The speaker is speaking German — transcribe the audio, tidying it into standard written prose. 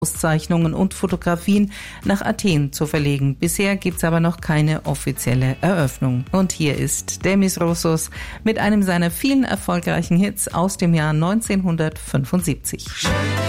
Auszeichnungen und Fotografien nach Athen zu verlegen. Bisher gibt's aber noch keine offizielle Eröffnung. Und hier ist Demis Roussos mit einem seiner vielen erfolgreichen Hits aus dem Jahr 1975.